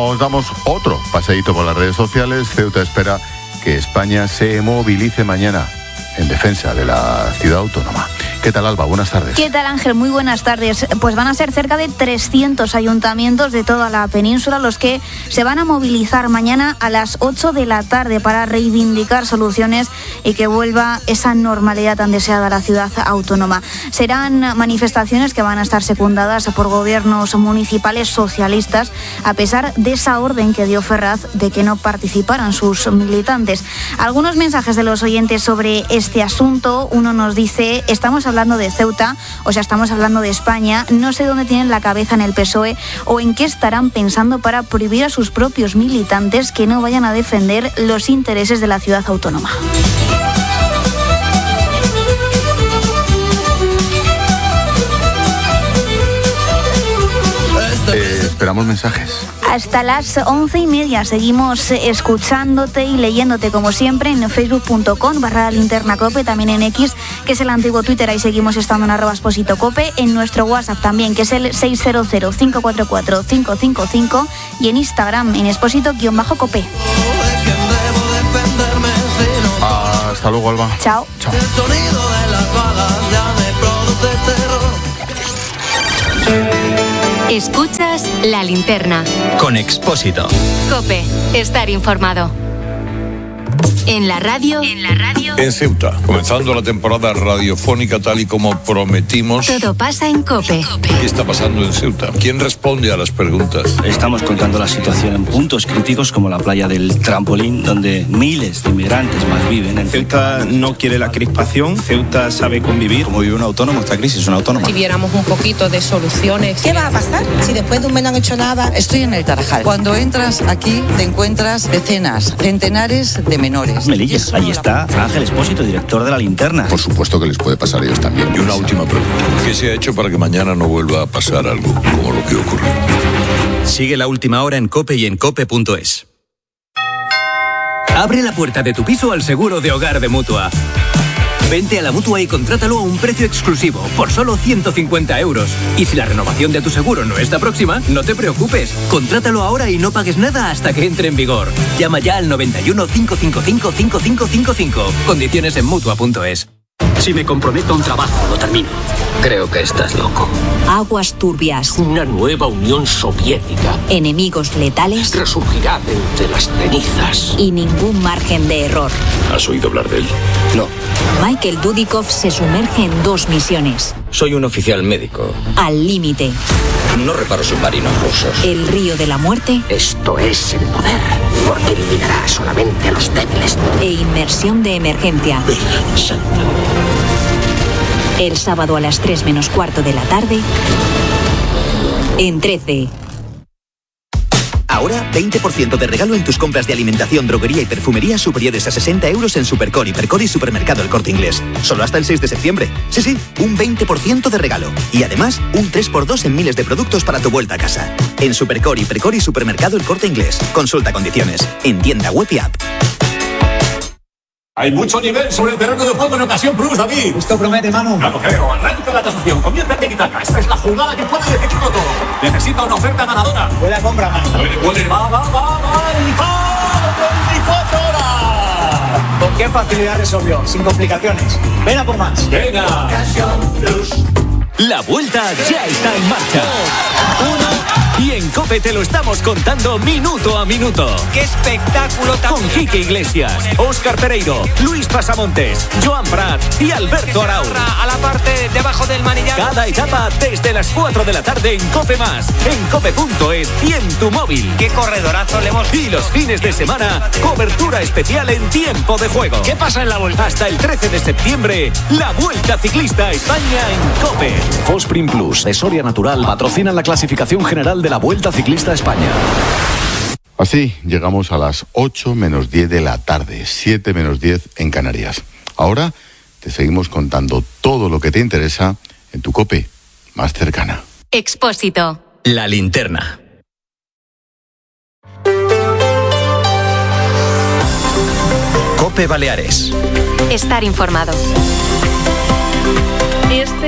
Nos damos otro paseíto por las redes sociales. Ceuta espera que España se movilice mañana en defensa de la ciudad autónoma. ¿Qué tal, Alba? Buenas tardes. ¿Qué tal, Ángel? Muy buenas tardes. Pues van a ser cerca de 300 ayuntamientos de toda la península los que se van a movilizar mañana a las 8 de la tarde para reivindicar soluciones y que vuelva esa normalidad tan deseada a la ciudad autónoma. Serán manifestaciones que van a estar secundadas por gobiernos municipales socialistas, a pesar de esa orden que dio Ferraz de que no participaran sus militantes. Algunos mensajes de los oyentes sobre este asunto. Uno nos dice: estamos hablando de Ceuta, o sea, estamos hablando de España, no sé dónde tienen la cabeza en el PSOE o en qué estarán pensando para prohibir a sus propios militantes que no vayan a defender los intereses de la ciudad autónoma. Esperamos mensajes. Hasta las 11:30 seguimos escuchándote y leyéndote como siempre en facebook.com/linternacope, también en X, que es el antiguo Twitter, ahí seguimos estando en @expositocope, en nuestro WhatsApp también, que es el 600-544-555, y en Instagram en exposito_cope. Hasta luego, Alba. Chao. Chao. Escuchas La Linterna con Expósito. Cope, estar informado. En la radio. En Ceuta, comenzando la temporada radiofónica tal y como prometimos. Todo pasa en Cope. ¿Qué está pasando en Ceuta? ¿Quién responde a las preguntas? Estamos contando la situación en puntos críticos como la playa del Trampolín, donde miles de inmigrantes más viven. Ceuta no quiere la crispación, Ceuta sabe convivir. Como vive un autónomo, esta crisis es un autónomo. Si viéramos un poquito de soluciones. ¿Qué va a pasar si después de un mes no han hecho nada? Estoy en el Tarajal. Cuando entras aquí te encuentras decenas, centenares de menores. Melillas, ahí está Ángel Expósito, director de La Linterna. Por supuesto que les puede pasar a ellos también. Y una última pregunta. ¿Qué se ha hecho para que mañana no vuelva a pasar algo como lo que ocurrió? Sigue La Última Hora en COPE y en COPE.es. Abre la puerta de tu piso al seguro de hogar de Mutua. Vente a la Mutua y contrátalo a un precio exclusivo, por solo 150 euros. Y si la renovación de tu seguro no está próxima, no te preocupes. Contrátalo ahora y no pagues nada hasta que entre en vigor. Llama ya al 91 555 5555. Condiciones en Mutua.es. Si me comprometo a un trabajo, lo termino. Creo que estás loco. Aguas turbias. Una nueva Unión Soviética. Enemigos letales. Resurgirá de entre las cenizas. Y ningún margen de error. ¿Has oído hablar de él? No. Michael Dudikoff se sumerge en 2 misiones. Soy un oficial médico. Al límite. No reparo submarinos rusos. El río de la muerte. Esto es el poder, porque eliminará solamente a los débiles. E inmersión de emergencia. Virgen Santa. El sábado a las 3 menos cuarto de la tarde, en 13. Ahora, 20% de regalo en tus compras de alimentación, droguería y perfumería superiores a 60 euros en Supercor, Hipercor y Supermercado El Corte Inglés. Solo hasta el 6 de septiembre. Sí, un 20% de regalo. Y además, un 3x2 en miles de productos para tu vuelta a casa. En Supercor, Hipercor y Supermercado El Corte Inglés. Consulta condiciones. En tienda web y app. Hay mucho nivel sobre el terreno de juego en Ocasión Plus, David. Esto promete, Manu. No lo creo. Arranca la tasación. Comienza a tiki-taka. Esta es la jugada que puede decidirlo todo. Necesita una oferta ganadora. Buena compra, Manu. Puede. Va. 24 horas. ¿Con qué facilidad resolvió? Sin complicaciones. Ven a por más. Venga. Ocasión Plus. La vuelta ya está en marcha. Y en COPE te lo estamos contando minuto a minuto. ¡Qué espectáculo tan! Con Quique Iglesias, Óscar Pereiro, Luis Pasamontes, Joan Prat y Alberto Arau. A la parte debajo del manillar. Cada etapa desde las 4 de la tarde en COPE+, en COPE.es y en tu móvil. ¡Qué corredorazo le hemos! Y los fines de semana, cobertura especial en tiempo de juego. ¿Qué pasa en la vuelta? Hasta el 13 de septiembre, la Vuelta Ciclista a España en COPE. Fosprin Plus, de Soria Natural, patrocinan la clasificación general de la Vuelta Ciclista a España. Así llegamos a las 8 menos 10 de la tarde, 7 menos 10 en Canarias. Ahora te seguimos contando todo lo que te interesa en tu COPE más cercana. Expósito. La Linterna. COPE Baleares. Estar informado. Este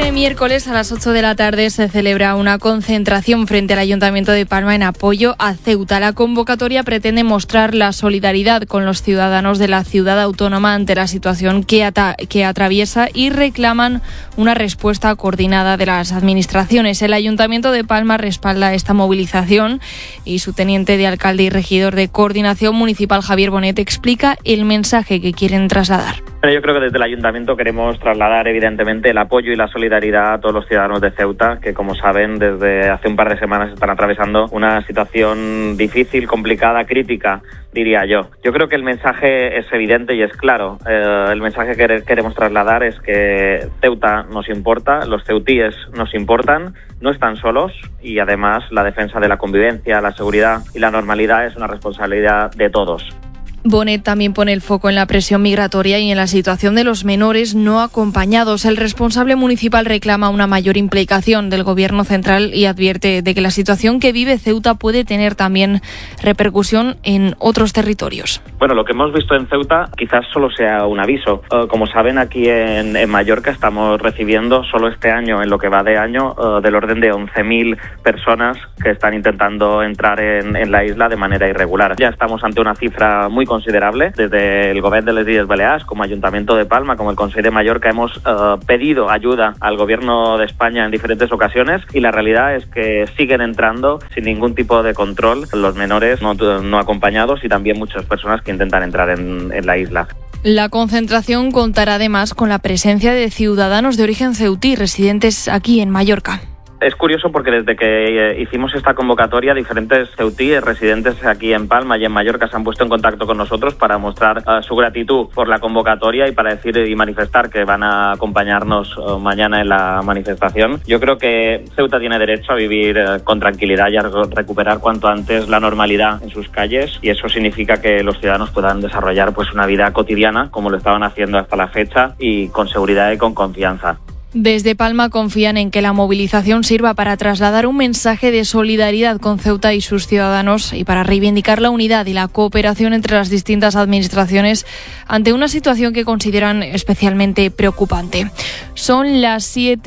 Este miércoles a las 8 de la tarde se celebra una concentración frente al Ayuntamiento de Palma en apoyo a Ceuta. La convocatoria pretende mostrar la solidaridad con los ciudadanos de la ciudad autónoma ante la situación que atraviesa y reclaman una respuesta coordinada de las administraciones. El Ayuntamiento de Palma respalda esta movilización y su teniente de alcalde y regidor de Coordinación Municipal, Javier Bonet, explica el mensaje que quieren trasladar. Yo creo que desde el Ayuntamiento queremos trasladar evidentemente el apoyo y la solidaridad a todos los ciudadanos de Ceuta, que como saben desde hace un par de semanas están atravesando una situación difícil, complicada, crítica, diría yo. Yo creo que el mensaje es evidente y es claro. El mensaje que queremos trasladar es que Ceuta nos importa, los ceutíes nos importan, no están solos y además la defensa de la convivencia, la seguridad y la normalidad es una responsabilidad de todos. Bonet también pone el foco en la presión migratoria y en la situación de los menores no acompañados. El responsable municipal reclama una mayor implicación del Gobierno central y advierte de que la situación que vive Ceuta puede tener también repercusión en otros territorios. Bueno, lo que hemos visto en Ceuta quizás solo sea un aviso. Como saben, aquí en Mallorca estamos recibiendo solo este año, en lo que va de año, del orden de 11.000 personas que están intentando entrar en la isla de manera irregular. Ya estamos ante una cifra muy considerable. Desde el Gobierno de les Illes Balears, como Ayuntamiento de Palma, como el Consell de Mallorca, hemos pedido ayuda al Gobierno de España en diferentes ocasiones y la realidad es que siguen entrando sin ningún tipo de control los menores no acompañados y también muchas personas que intentan entrar en la isla. La concentración contará además con la presencia de ciudadanos de origen ceutí residentes aquí en Mallorca. Es curioso porque desde que hicimos esta convocatoria, diferentes ceutíes residentes aquí en Palma y en Mallorca se han puesto en contacto con nosotros para mostrar su gratitud por la convocatoria y para decir y manifestar que van a acompañarnos mañana en la manifestación. Yo creo que Ceuta tiene derecho a vivir con tranquilidad y a recuperar cuanto antes la normalidad en sus calles y eso significa que los ciudadanos puedan desarrollar pues una vida cotidiana como lo estaban haciendo hasta la fecha y con seguridad y con confianza. Desde Palma confían en que la movilización sirva para trasladar un mensaje de solidaridad con Ceuta y sus ciudadanos y para reivindicar la unidad y la cooperación entre las distintas administraciones ante una situación que consideran especialmente preocupante. Son las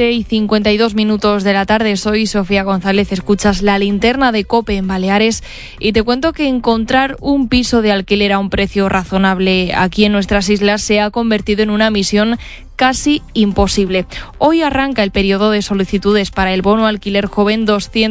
7:52 de la tarde. Soy Sofía González. Escuchas La Linterna de COPE en Baleares y te cuento que encontrar un piso de alquiler a un precio razonable aquí en nuestras islas se ha convertido en una misión casi imposible. Hoy arranca el periodo de solicitudes para el bono alquiler joven,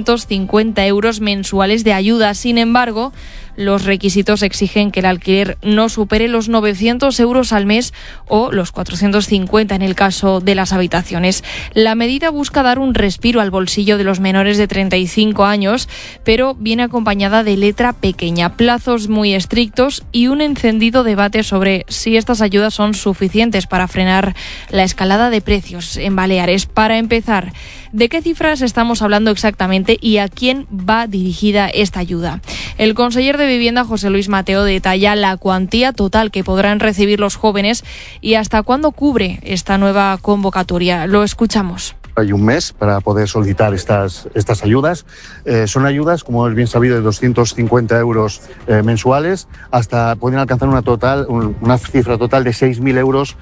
250 euros mensuales de ayuda. Sin embargo, los requisitos exigen que el alquiler no supere los 900 euros al mes o los 450 en el caso de las habitaciones. La medida busca dar un respiro al bolsillo de los menores de 35 años, pero viene acompañada de letra pequeña, plazos muy estrictos y un encendido debate sobre si estas ayudas son suficientes para frenar la escalada de precios en Baleares. Para empezar, ¿de qué cifras estamos hablando exactamente y a quién va dirigida esta ayuda? El conseller de Vivienda, José Luis Mateo, detalla la cuantía total que podrán recibir los jóvenes y hasta cuándo cubre esta nueva convocatoria. Lo escuchamos. Hay un mes para poder solicitar estas ayudas. Son ayudas, como es bien sabido, de 250 euros mensuales, hasta pueden alcanzar una cifra total de 6.000 euros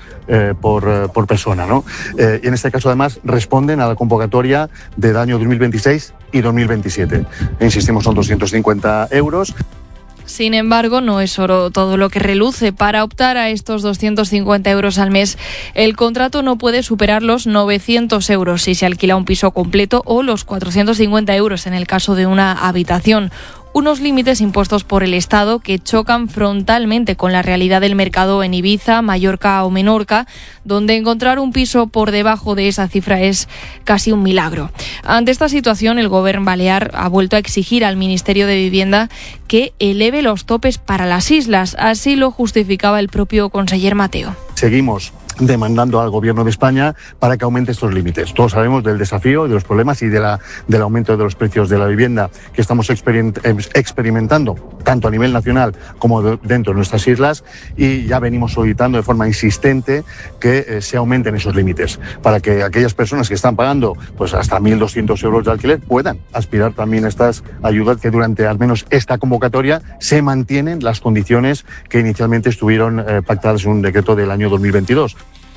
por persona, ¿no? Y en este caso, además, responden a la convocatoria del año 2026 y 2027. Insistimos, son 250 euros. Sin embargo, no es oro todo lo que reluce. Para optar a estos 250 euros al mes, el contrato no puede superar los 900 euros si se alquila un piso completo o los 450 euros en el caso de una habitación. Unos límites impuestos por el Estado que chocan frontalmente con la realidad del mercado en Ibiza, Mallorca o Menorca, donde encontrar un piso por debajo de esa cifra es casi un milagro. Ante esta situación, el Gobierno balear ha vuelto a exigir al Ministerio de Vivienda que eleve los topes para las islas. Así lo justificaba el propio conseller Mateo. Seguimos demandando al Gobierno de España para que aumente estos límites. Todos sabemos del desafío, de los problemas y del aumento de los precios de la vivienda que estamos experimentando tanto a nivel nacional como dentro de nuestras islas y ya venimos solicitando de forma insistente que se aumenten esos límites para que aquellas personas que están pagando pues hasta 1.200 euros de alquiler puedan aspirar también a estas ayudas que durante al menos esta convocatoria se mantienen las condiciones que inicialmente estuvieron pactadas en un decreto del año 2022.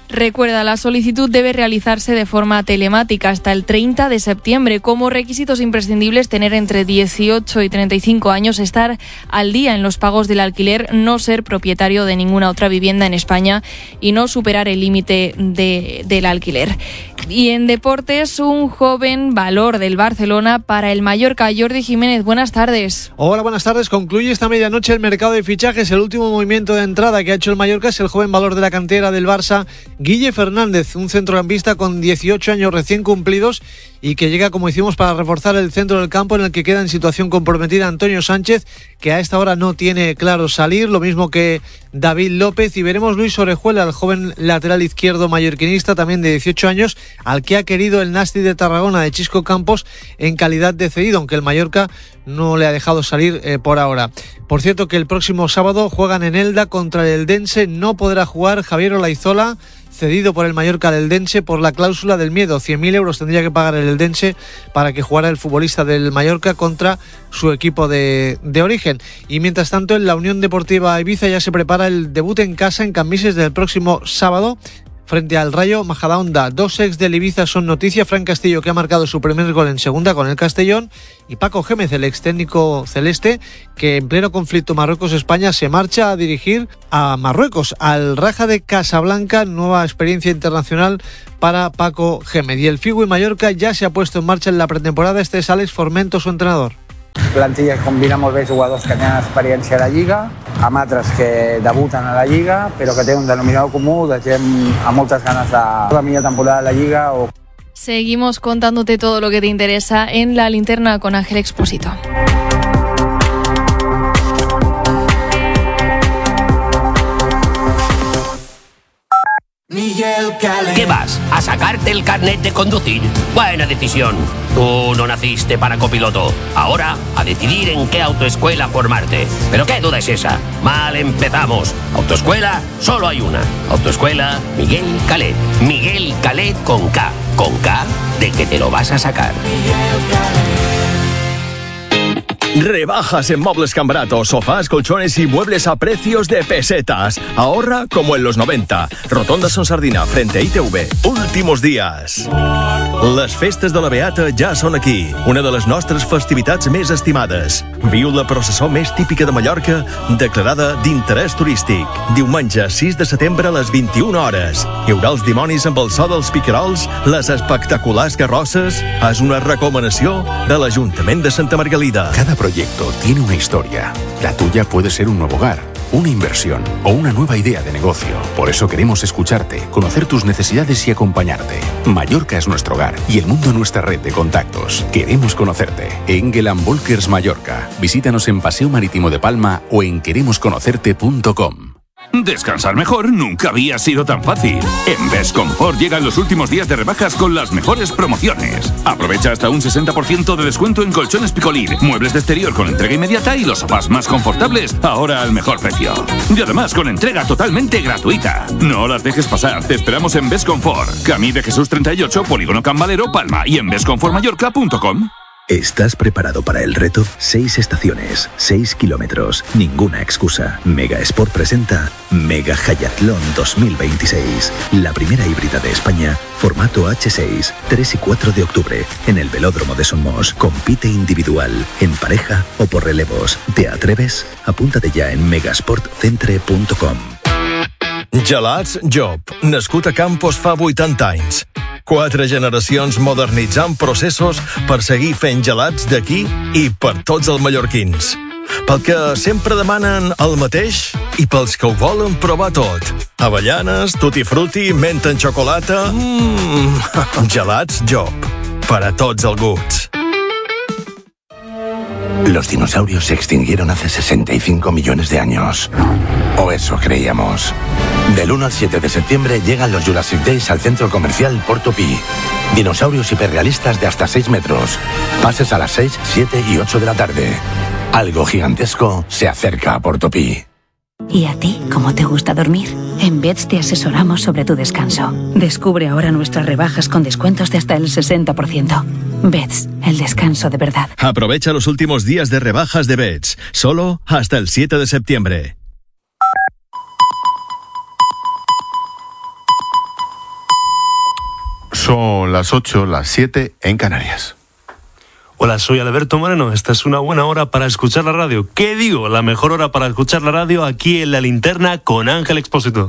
Recuerda, la solicitud debe realizarse de forma telemática hasta el 30 de septiembre. Como requisitos imprescindibles, tener entre 18 y 35 años, estar al día en los pagos del alquiler, no ser propietario de ninguna otra vivienda en España y no superar el límite del alquiler. Y en deportes, un joven valor del Barcelona para el Mallorca. Jordi Jiménez, buenas tardes. Hola, buenas tardes. Concluye esta medianoche el mercado de fichajes. El último movimiento de entrada que ha hecho el Mallorca es el joven valor de la cantera del Barça, Guille Fernández, un centrocampista con 18 años recién cumplidos y que llega, como hicimos, para reforzar el centro del campo, en el que queda en situación comprometida Antonio Sánchez, que a esta hora no tiene claro salir, lo mismo que David López. Y veremos Luis Orejuela, el joven lateral izquierdo mallorquinista, también de 18 años, al que ha querido el Nasti de Tarragona de Chisco Campos en calidad de cedido, aunque el Mallorca no le ha dejado salir por ahora. Por cierto, que el próximo sábado juegan en Elda contra el Eldense. No podrá jugar Javier Olaizola, cedido por el Mallorca al Eldense por la cláusula del miedo. 100.000 euros tendría que pagar el Eldense para que jugara el futbolista del Mallorca contra su equipo de origen. Y mientras tanto, en la Unión Deportiva Ibiza ya se prepara el debut en casa en Cambises del próximo sábado frente al Rayo Majadahonda. Dos ex del Ibiza son noticia: Fran Castillo, que ha marcado su primer gol en segunda con el Castellón, y Paco Gémez, el ex técnico celeste, que en pleno conflicto Marruecos-España se marcha a dirigir a Marruecos, al Raja de Casablanca. Nueva experiencia internacional para Paco Gémez. Y el Figui Mallorca ya se ha puesto en marcha en la pretemporada. Este es Àlex Formento, su entrenador. Plantilla que combina molt bé jugadors que tenen experiència a la Lliga, amb altres que debuten a la Lliga, però que té un denominador comú de gent amb moltes ganes de la millor temporada de la Lliga. Seguimos contándote todo lo que te interesa en La Linterna con Ángel Expósito. ¿Qué vas? ¿A sacarte el carnet de conducir? Buena decisión. Tú no naciste para copiloto. Ahora, a decidir en qué autoescuela formarte. ¿Pero qué duda es esa? Mal empezamos. Autoescuela, solo hay una. Autoescuela Miguel Calet. Miguel Calet con K. Con K de que te lo vas a sacar. Rebajas en Muebles Cambrato, sofás, colchones y muebles a precios de pesetas. Ahorra como en los 90. Rotonda Son Sardina, frente a ITV. Últimos días. Les festes de la Beata ja són aquí. Una de les nostres festivitats més estimades. Viu la processó més típica de Mallorca, declarada d'interès turístic. Diumenge 6 de setembre a les 21 hores. Hi haurà els dimonis amb el so dels picarols, les espectaculars carrosses. És una recomanació de l'Ajuntament de Santa Margalida. Cada proyecto tiene una historia. La tuya puede ser un nuevo hogar, una inversión o una nueva idea de negocio. Por eso queremos escucharte, conocer tus necesidades y acompañarte. Mallorca es nuestro hogar y el mundo nuestra red de contactos. Queremos conocerte. Engel & Volkers Mallorca. Visítanos en Paseo Marítimo de Palma o en queremosconocerte.com. Descansar mejor nunca había sido tan fácil. En Best Comfort llegan los últimos días de rebajas con las mejores promociones. Aprovecha hasta un 60% de descuento en colchones Picolín, muebles de exterior con entrega inmediata y los sofás más confortables, ahora al mejor precio. Y además con entrega totalmente gratuita. No las dejes pasar, te esperamos en Best Comfort, Camí de Jesús 38, Polígono Can Valero, Palma, y en bestcomfortmallorca.com. ¿Estás preparado para el reto? 6 estaciones, 6 kilómetros, ninguna excusa. Mega Sport presenta Mega Hayatlón 2026, la primera híbrida de España, formato H6, 3 y 4 de octubre, en el Velódromo de Somos. Compite individual, en pareja o por relevos. ¿Te atreves? Apúntate ya en megasportcentre.com. Gelats Job, nascut a Campos fa 80 anys. 4 generacions modernitzant processos per seguir fent gelats d'aquí i per tots els mallorquins. Pel que sempre demanen el mateix i pels que ho volen provar tot. Avellanes, tutti frutti, menta en xocolata... Gelats Job, per a tots els gusts. Los dinosaurios se extinguieron hace 65 millones de años. O eso creíamos. Del 1 al 7 de septiembre llegan los Jurassic Days al centro comercial Portopí. Dinosaurios hiperrealistas de hasta 6 metros. Pases a las 6, 7 y 8 de la tarde. Algo gigantesco se acerca a Portopí. ¿Y a ti, cómo te gusta dormir? En Beds te asesoramos sobre tu descanso. Descubre ahora nuestras rebajas con descuentos de hasta el 60%. Beds, el descanso de verdad. Aprovecha los últimos días de rebajas de Beds, solo hasta el 7 de septiembre. Son las 8, las 7 en Canarias. Hola, soy Alberto Moreno. Esta es una buena hora para escuchar la radio. ¿Qué digo? La mejor hora para escuchar la radio aquí en La Linterna con Ángel Expósito.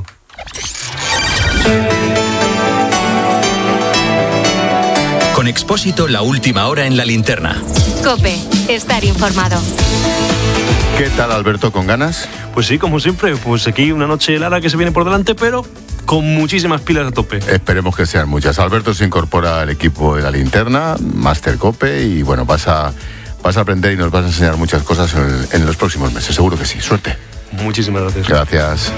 Con Expósito, la última hora en La Linterna. COPE, estar informado. ¿Qué tal, Alberto, con ganas? Pues sí, como siempre, pues aquí una noche larga que se viene por delante, pero con muchísimas pilas a tope. Esperemos que sean muchas. Alberto se incorpora al equipo de La Linterna, Máster COPE, y bueno, vas a aprender y nos vas a enseñar muchas cosas en los próximos meses, seguro que sí. Suerte. Muchísimas gracias. Gracias.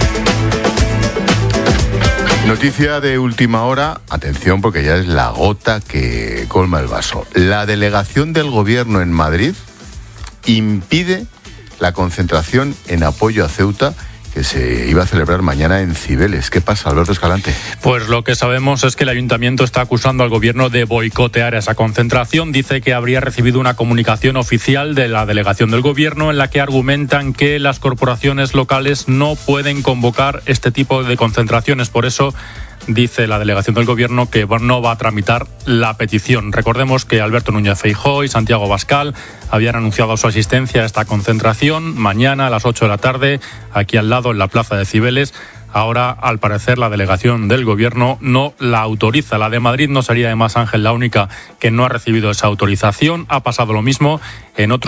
Noticia de última hora, atención porque ya es la gota que colma el vaso. La delegación del Gobierno en Madrid impide la concentración en apoyo a Ceuta que se iba a celebrar mañana en Cibeles. ¿Qué pasa, Alberto Escalante? Pues lo que sabemos es que el Ayuntamiento está acusando al Gobierno de boicotear esa concentración. Dice que habría recibido una comunicación oficial de la delegación del Gobierno en la que argumentan que las corporaciones locales no pueden convocar este tipo de concentraciones. Por eso dice la delegación del Gobierno que no va a tramitar la petición. Recordemos que Alberto Núñez Feijóo y Santiago Abascal habían anunciado su asistencia a esta concentración mañana a las 8 de la tarde, aquí al lado en la plaza de Cibeles. Ahora, al parecer, la delegación del Gobierno no la autoriza. La de Madrid no sería, además, Ángel, la única que no ha recibido esa autorización. Ha pasado lo mismo en otros